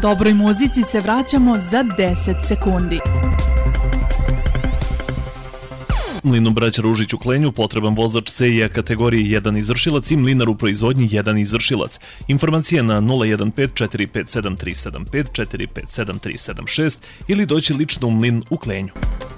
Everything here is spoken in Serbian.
Dobroj muzici se vraćamo za 10 sekundi. Mlinu braća Ružić u Klenju potreban vozač C i A kategorije 1 izvršilac i mlinar u proizvodnji 1 izvršilac. Informacije na 015 457 375 457 376 ili doći lično u mlin u Klenju.